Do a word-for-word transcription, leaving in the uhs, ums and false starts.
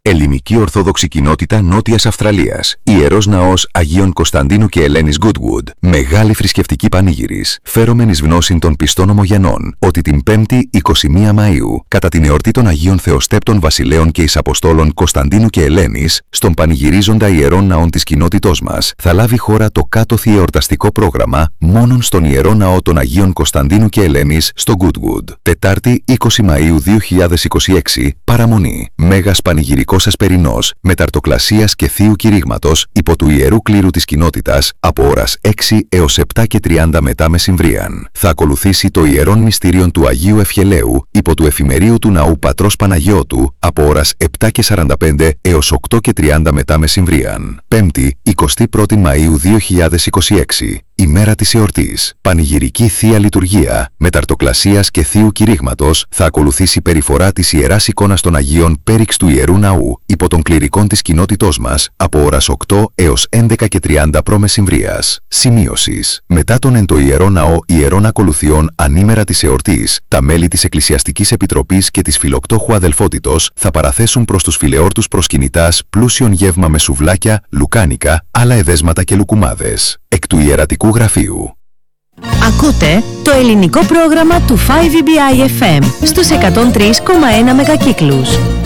Ελληνική Ορθόδοξη Κοινότητα Νότιας Αυστραλίας. Ιερός Ναός Αγίων Κωνσταντίνου και Ελένης Goodwood. Μεγάλη θρησκευτική πανήγυρης. Φέρομεν εις γνώσιν των πιστών ομογενών ότι την πέμπτη εικοστή πρώτη Μαΐου, κατά την εορτή των Αγίων Θεοστέπτων Βασιλέων και εις Αποστόλων Κωνσταντίνου και Ελένης, στον πανηγυρίζοντα Ιερών Ναών της κοινότητός μας, θα λάβει χώρα το κάτωθι εορταστικό πρόγραμμα μόνον στον Ιερό Ναό των Αγίων Κωνσταντίνου και Ελένης στο Goodwood. Τετάρτη εικοστή πρώτη Μαΐου δύο χιλιάδες είκοσι έξι, παραμονή. Μέγας πανηγυρικός ασπερινός, μεταρτοκλασίας και θείου κηρύγματος υπό του Ιερού Κλήρου της κοινότητας από ώρας έξι έως επτά και τριάντα μετά μεσημβρίαν. Θα ακολουθήσει το Ιερόν Μυστήριον του Αγίου Ευχελαίου υπό του Εφημερίου του Ναού Πατρός Παναγιώτου από ώρας επτά και σαράντα πέντε έως οκτώ και τριάντα μετά μεσημβρίαν. Πέμπτη εικοστή πρώτη Μαΐου δύο χιλιάδες είκοσι έξι. Ημέρα της εορτής. Πανηγυρική Θεία Λειτουργία, μεταρτοκλασίας και θείου κηρύγματος θα ακολουθήσει περιφορά της Ιεράς Εικόνας των Αγίων πέριξ του Ιερού Ναού υπό των κληρικών της κοινότητός μας από ώρας οκτώ έως έντεκα και τριάντα π.Μ. Σημείωσης. Μετά τον εν το Ιερό Ναό Ιερών Ακολουθιών ανήμερα της εορτής, τα μέλη της Εκκλησιαστικής Επιτροπής και της Φιλοκτόχου Αδελφότητος θα παραθέσουν προς τους φιλεόρτους προσκυνητάς πλούσιον γεύμα με σουβλάκια, λουκάνικα, άλλα εδέσματα και λουκουμάδες. Εκ του Ιερατικού Γραφείου. Ακούτε το ελληνικό πρόγραμμα του φάιβ ι μπι άι εφ εμ στους εκατόν τρία κόμμα ένα μεγακύκλους.